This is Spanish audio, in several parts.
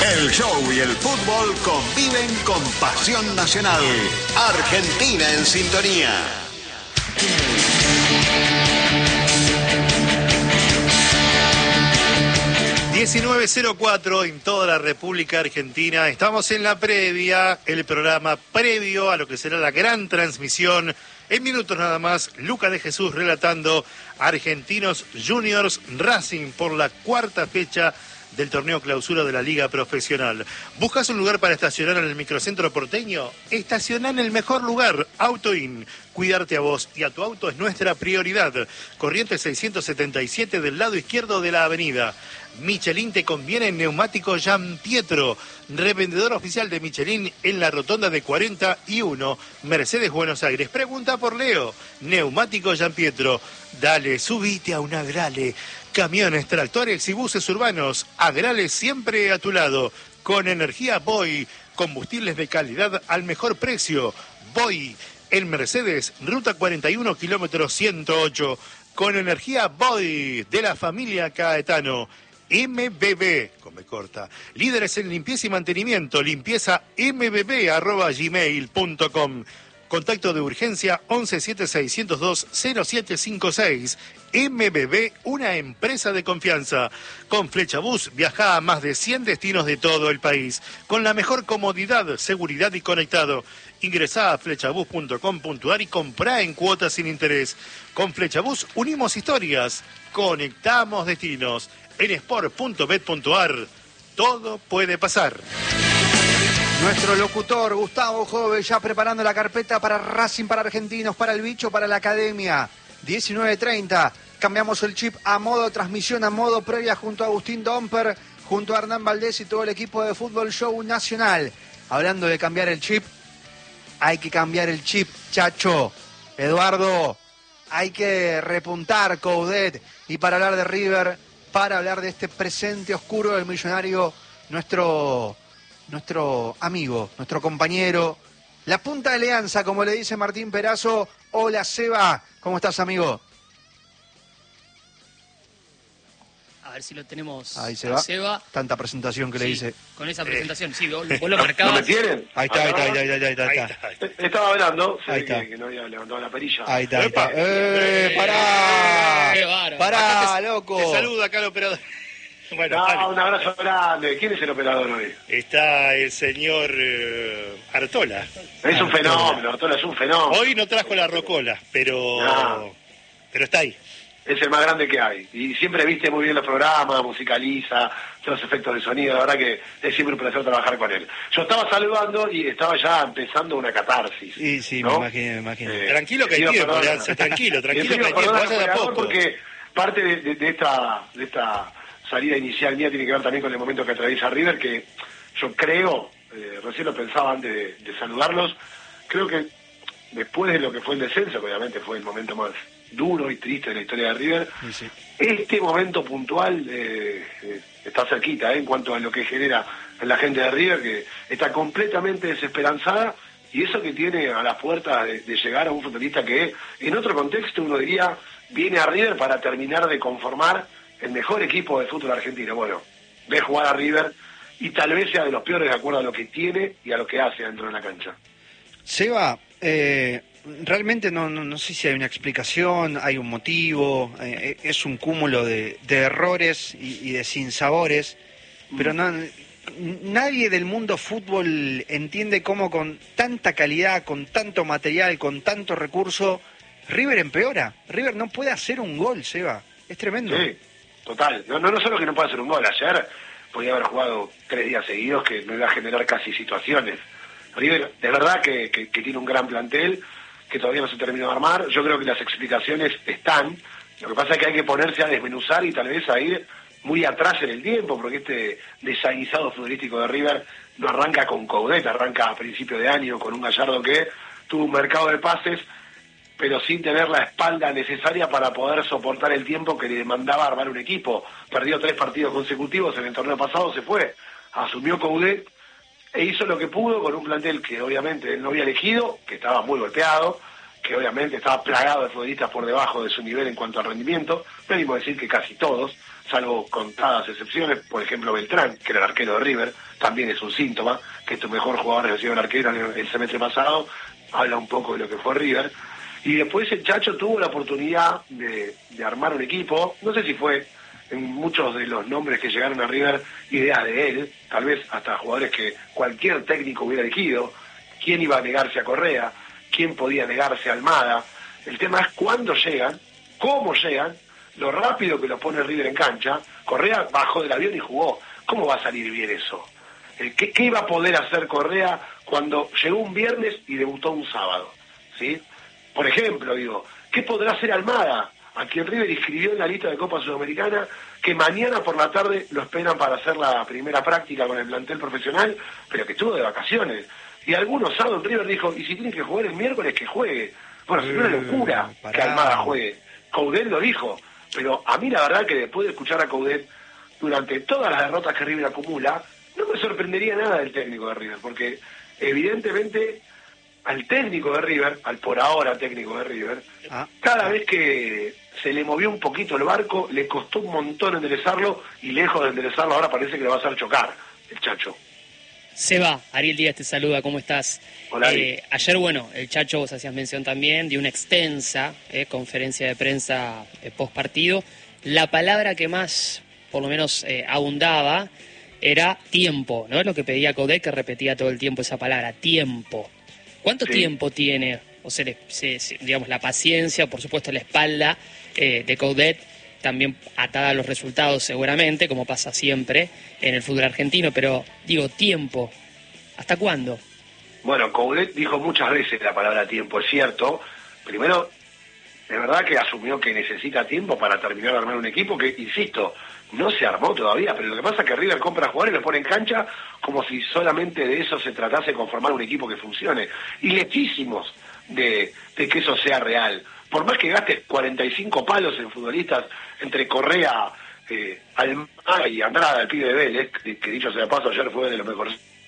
El show y el fútbol conviven con pasión nacional. Argentina en sintonía. ...19:04 en toda la República Argentina. Estamos en la previa, el programa previo a lo que será la gran transmisión. En minutos nada más, Luca de Jesús relatando Argentinos Juniors Racing por la cuarta fecha del torneo clausura de la Liga Profesional. ¿Buscas un lugar para estacionar en el microcentro porteño? Estaciona en el mejor lugar, AutoIn. Cuidarte a vos y a tu auto es nuestra prioridad. Corrientes 677 del lado izquierdo de la avenida. Michelin te conviene en neumático Giampietro, revendedor oficial de Michelin en la rotonda de 41, Mercedes, Buenos Aires. Pregunta por Leo, neumático Giampietro. Dale, subite a un Agrale. Camiones, tractores y buses urbanos, Agrale siempre a tu lado. Con energía Boy, combustibles de calidad al mejor precio. Boy, en Mercedes, ruta 41, kilómetro 108. Con energía Boy, de la familia Caetano. MBB, come corta, líderes en limpieza y mantenimiento, limpieza mbb@gmail.com. Contacto de urgencia 1176020756. MBB, una empresa de confianza. Con Flechabús viaja a más de 100 destinos de todo el país, con la mejor comodidad, seguridad y conectado. Ingresá a flechabús.com.ar y comprá en cuotas sin interés. Con Flechabús unimos historias, conectamos destinos. En sport.bet.ar, todo puede pasar. Nuestro locutor Gustavo Jove ya preparando la carpeta para Racing, para Argentinos, para el Bicho, para la Academia. 19:30, cambiamos el chip a modo transmisión, a modo previa junto a Agustín Domper, junto a Hernán Valdés y todo el equipo de Fútbol Show Nacional. Hablando de cambiar el chip, hay que cambiar el chip, chacho. Eduardo, hay que repuntar, Coudet. Y para hablar de River, para hablar de este presente oscuro del Millonario, nuestro amigo, nuestro compañero, la punta de alianza, como le dice Martín Perazo. Hola, Seba, ¿cómo estás, amigo? A ver si lo tenemos. Ahí se va. Seba. Tanta presentación que le hice. Con esa presentación, sí, vos lo marcabas. ¿No me tienen? Ahí está. Estaba hablando, Ahí está. que no había levantado la perilla. Ahí está. ¡Epa! ¡Pará! ¡Qué bárbaro! ¡Pará, loco! Te saluda acá el operador. Bueno, No, dale. un abrazo grande. ¿Quién es el operador hoy? Está el señor Artola. Es un fenómeno, Artola es un fenómeno. Hoy no trajo la rocola, pero está ahí. Es el más grande que hay. Y siempre viste muy bien los programas, musicaliza, todos los efectos de sonido. La verdad que es siempre un placer trabajar con él. Yo estaba saludando y estaba ya empezando una catarsis. Sí, ¿no? me imagino. Tranquilo que hay tiempo, Leanza, tranquilo que hay tiempo, vaya de a poco. Porque parte de esta salida inicial mía tiene que ver también con el momento que atraviesa River, que yo creo, recién lo pensaba antes de saludarlos, creo que después de lo que fue el descenso, que obviamente fue el momento más duro y triste de la historia de River, Sí. este momento puntual está cerquita en cuanto a lo que genera en la gente de River, que está completamente desesperanzada, y eso que tiene a las puertas de llegar a un futbolista que en otro contexto uno diría viene a River para terminar de conformar el mejor equipo de fútbol argentino. Bueno, ve jugar a River y tal vez sea de los peores de acuerdo a lo que tiene y a lo que hace dentro de la cancha. Seba, realmente no sé si hay una explicación, hay un motivo, es un cúmulo de errores y de sinsabores, pero nadie del mundo fútbol entiende cómo con tanta calidad, con tanto material, con tanto recurso, River empeora. River no puede hacer un gol, Seba. Es tremendo. Sí, total. No solo que no puede hacer un gol. Ayer podía haber jugado 3 días seguidos que no iba a generar casi situaciones. River, de verdad que tiene un gran plantel, que todavía no se terminó de armar. Yo creo que las explicaciones están. Lo que pasa es que hay que ponerse a desmenuzar y tal vez a ir muy atrás en el tiempo, porque este desaguisado futbolístico de River no arranca con Coudet, arranca a principio de año con un Gallardo que tuvo un mercado de pases, pero sin tener la espalda necesaria para poder soportar el tiempo que le demandaba armar un equipo. Perdió 3 partidos consecutivos en el torneo pasado, se fue, asumió Coudet e hizo lo que pudo con un plantel que obviamente él no había elegido, que estaba muy golpeado, que obviamente estaba plagado de futbolistas por debajo de su nivel en cuanto al rendimiento, venimos a decir que casi todos, salvo contadas excepciones, por ejemplo Beltrán, que era el arquero de River, también es un síntoma, que tu mejor jugador ha sido el arquero el semestre pasado, habla un poco de lo que fue River. Y después el Chacho tuvo la oportunidad de armar un equipo, no sé si fue en muchos de los nombres que llegaron a River idea de él, tal vez hasta jugadores que cualquier técnico hubiera elegido. ¿Quién iba a negarse a Correa? ¿Quién podía negarse a Almada? El tema es cuándo llegan, cómo llegan, lo rápido que lo pone River en cancha. Correa bajó del avión y jugó. ¿Cómo va a salir bien eso? ¿Qué iba a poder hacer Correa cuando llegó un viernes y debutó un sábado? ¿Sí? Por ejemplo, digo, ¿qué podrá hacer Almada, a quien River inscribió en la lista de Copa Sudamericana, que mañana por la tarde lo esperan para hacer la primera práctica con el plantel profesional, pero que estuvo de vacaciones? Y algunos sábados River dijo, y si tiene que jugar el miércoles, que juegue. Bueno, es una locura que Almada juegue. Coudet lo dijo, pero a mí la verdad que después de escuchar a Coudet durante todas las derrotas que River acumula, no me sorprendería nada del técnico de River, porque evidentemente al técnico de River, al por ahora técnico de River, cada vez que se le movió un poquito el barco, le costó un montón enderezarlo, y lejos de enderezarlo ahora parece que le va a hacer chocar el Chacho. Seba, Ariel Díaz te saluda, ¿cómo estás? Hola, ayer, bueno, el Chacho, vos hacías mención también de una extensa conferencia de prensa post partido. La palabra que más, por lo menos, abundaba era tiempo, ¿no? Es lo que pedía Coudet, que repetía todo el tiempo esa palabra, tiempo. ¿Cuánto tiempo tiene, o sea, digamos, la paciencia, por supuesto, la espalda de Coudet, también atada a los resultados seguramente, como pasa siempre en el fútbol argentino, pero digo, tiempo, ¿hasta cuándo? Bueno, Coudet dijo muchas veces la palabra tiempo, es cierto. Primero, de verdad que asumió que necesita tiempo para terminar de armar un equipo que, insisto, no se armó todavía, pero lo que pasa es que River compra jugadores y los pone en cancha como si solamente de eso se tratase de conformar un equipo que funcione. Y lejísimos de que eso sea real. Por más que gastes 45 palos en futbolistas entre Correa, Almada y Andrada, el pibe de Vélez, que dicho sea de paso ayer fue de lo mejor.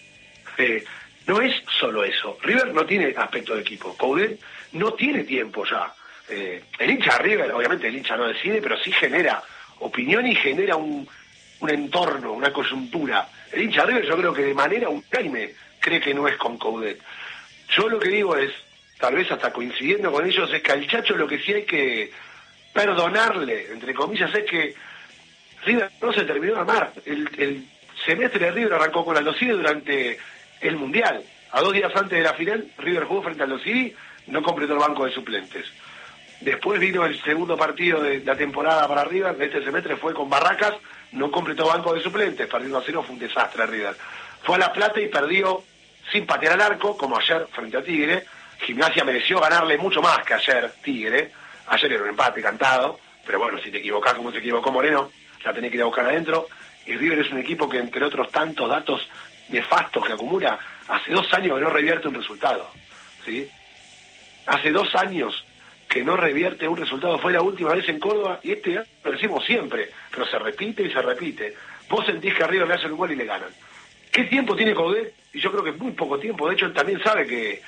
No es solo eso. River no tiene aspecto de equipo. Coudet no tiene tiempo ya. El hincha de River, obviamente el hincha no decide, pero sí genera opinión y genera un entorno, una coyuntura. El hincha de River yo creo que de manera unánime cree que no es con Coudet. Yo lo que digo es, tal vez hasta coincidiendo con ellos, es que al Chacho lo que sí hay que perdonarle, entre comillas, es que River no se terminó de armar. El semestre de River arrancó con Aldo Civi durante el Mundial. A 2 días antes de la final, River jugó frente a Aldo Civi, no completó el banco de suplentes. Después vino el segundo partido de la temporada para River, de este semestre fue con Barracas, no completó banco de suplentes, perdiendo a 0, fue un desastre River. Fue a La Plata y perdió sin patear al arco, como ayer frente a Tigre. Gimnasia mereció ganarle mucho más que ayer Tigre. Ayer era un empate cantado, pero bueno, si te equivocás como se equivocó Moreno, la tenés que ir a buscar adentro. Y River es un equipo que, entre otros tantos datos nefastos que acumula, hace 2 años que no revierte un resultado, ¿sí? Hace 2 años que no revierte un resultado. Fue la última vez en Córdoba, y este año lo decimos siempre, pero se repite y se repite. Vos sentís que a River le hacen un gol y le ganan. ¿Qué tiempo tiene Coudet? Y yo creo que muy poco tiempo. De hecho, él también sabe que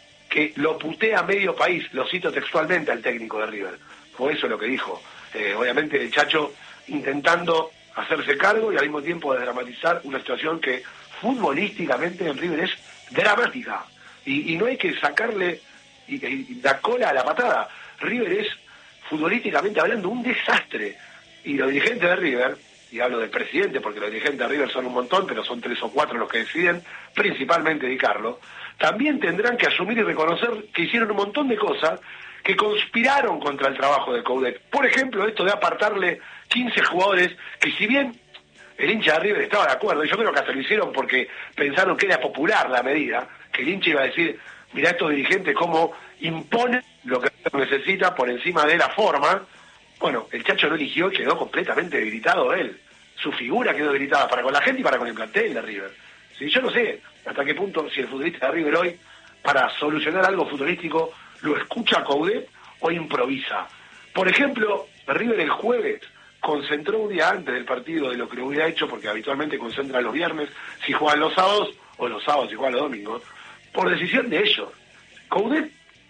lo putea medio país, lo cito textualmente al técnico de River. Fue eso lo que dijo. Obviamente el Chacho intentando hacerse cargo y al mismo tiempo desdramatizar una situación que futbolísticamente en River es dramática. Y no hay que sacarle y la cola a la patada. River es, futbolísticamente hablando, un desastre. Y los dirigentes de River, y hablo del presidente porque los dirigentes de River son un montón, pero son 3 o 4 los que deciden, principalmente Di Carlo, también tendrán que asumir y reconocer que hicieron un montón de cosas que conspiraron contra el trabajo de Coudet. Por ejemplo, esto de apartarle 15 jugadores, que si bien el hincha de River estaba de acuerdo, y yo creo que hasta lo hicieron porque pensaron que era popular la medida, que el hincha iba a decir, mirá estos dirigentes cómo imponen lo que necesita por encima de la forma. Bueno, el Chacho no eligió y quedó completamente debilitado él. Su figura quedó debilitada para con la gente y para con el plantel de River. ¿Sí? Yo no sé hasta qué punto si el futbolista de River hoy, para solucionar algo futbolístico, lo escucha a Coudet o improvisa. Por ejemplo, River el jueves concentró un día antes del partido de lo que lo hubiera hecho, porque habitualmente concentra los viernes si juegan los sábados, o los sábados si juegan los domingos, por decisión de ellos. Coudet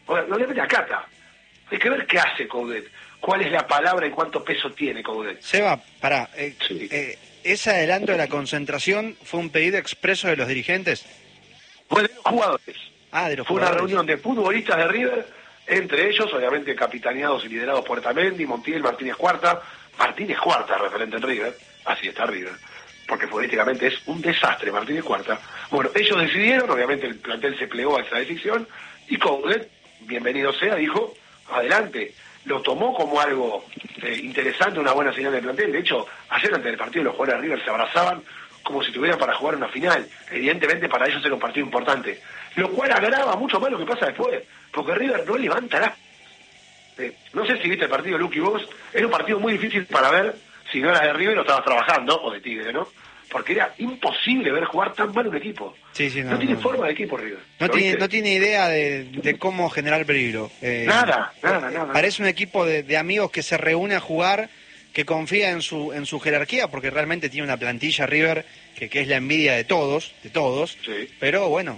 obviamente acata. Hay que ver qué hace Coudet, cuál es la palabra y cuánto peso tiene Coudet. Seba, pará, Sí. ese adelanto de la concentración fue un pedido expreso de los dirigentes. Fue de los jugadores. De los Fue una jugadores. reunión de futbolistas de River, entre ellos, obviamente, capitaneados y liderados por Otamendi, Montiel, Martínez Cuarta, referente en River, así está River, porque futbolísticamente es un desastre Martínez Cuarta. Bueno, ellos decidieron, obviamente el plantel se plegó a esa decisión, y Coudet, bienvenido sea, dijo, adelante. Lo tomó como algo interesante, una buena señal del plantel. De hecho, ayer antes del partido los jugadores de River se abrazaban como si estuvieran para jugar una final. Evidentemente para ellos era un partido importante. Lo cual agrava mucho más lo que pasa después, porque River no levantará. No sé si viste el partido, Luqui, vos. Era un partido muy difícil para ver si no eras de River o estabas trabajando, o de Tigre, ¿no? Porque era imposible ver jugar tan mal un equipo. Sí, no tiene forma de equipo River. No tiene idea de cómo generar peligro. Nada. Parece un equipo de amigos que se reúne a jugar, que confía en su jerarquía, porque realmente tiene una plantilla River que es la envidia de todos. Sí. Pero bueno,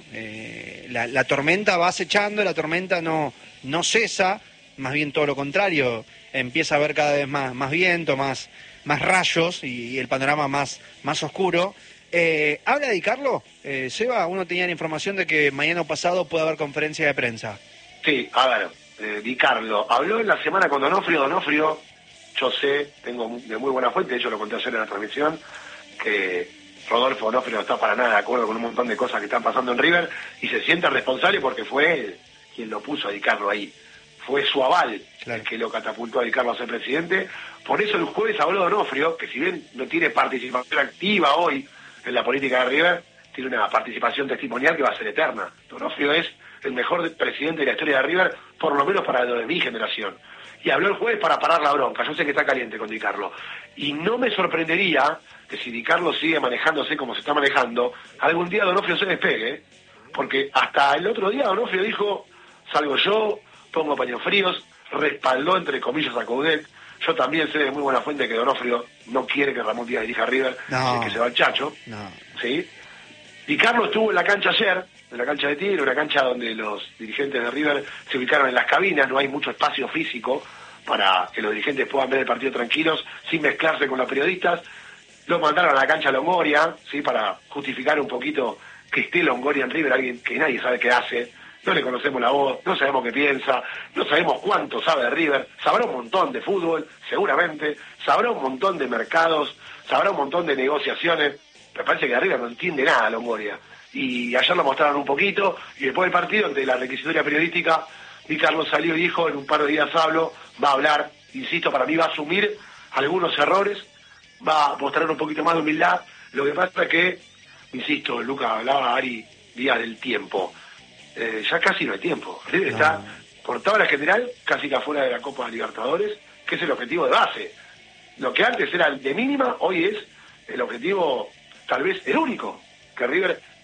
la tormenta va acechando, la tormenta no cesa, más bien todo lo contrario, empieza a haber cada vez más viento, más rayos y el panorama más oscuro. ¿Habla Di Carlo? Seba, uno tenía la información de que mañana pasado puede haber conferencia de prensa. Sí, a ver, Di Carlo habló en la semana con Donofrio, yo sé, tengo de muy buena fuente, de hecho lo conté ayer en la transmisión, que Rodolfo Donofrio no está para nada de acuerdo con un montón de cosas que están pasando en River y se siente responsable porque fue él quien lo puso a Di Carlo ahí. Fue su aval el que lo catapultó a Di Carlo a ser presidente. Por eso el jueves habló Donofrio, que si bien no tiene participación activa hoy en la política de River, tiene una participación testimonial que va a ser eterna. Donofrio es el mejor presidente de la historia de River, por lo menos para lo de mi generación. Y habló el jueves para parar la bronca. Yo sé que está caliente con Di Carlo. Y no me sorprendería que si Di Carlo sigue manejándose como se está manejando, algún día Donofrio se despegue. Porque hasta el otro día Donofrio dijo, salgo yo, pongo paños fríos, respaldó entre comillas a Coudet. Yo también sé de muy buena fuente que Donofrio no quiere que Ramón Díaz dirija a River, que se va al Chacho. No. ¿Sí? Di Carlo estuvo en la cancha ayer, en la cancha de Tigre, una cancha donde los dirigentes de River se ubicaron en las cabinas, no hay mucho espacio físico para que los dirigentes puedan ver el partido tranquilos, sin mezclarse con los periodistas. Lo mandaron a la cancha Longoria, ¿sí? Para justificar un poquito que esté Longoria en River, alguien que nadie sabe qué hace. No le conocemos la voz, no sabemos qué piensa, no sabemos cuánto sabe de River, sabrá un montón de fútbol, seguramente, sabrá un montón de mercados, sabrá un montón de negociaciones. Me parece que de River no entiende nada Longoria. Y ayer lo mostraron un poquito, y después del partido, de la requisitoria periodística, Di Carlo salió y dijo, en un par de días va a hablar, insisto, para mí va a asumir algunos errores, va a mostrar un poquito más de humildad. Lo que pasa es que, insisto, Lucas hablaba Ari Díaz del tiempo. Ya casi no hay tiempo. River está, por tabla general, casi que afuera de la Copa Libertadores, que es el objetivo de base. Lo que antes era el de mínima, hoy es el objetivo, tal vez el único, que River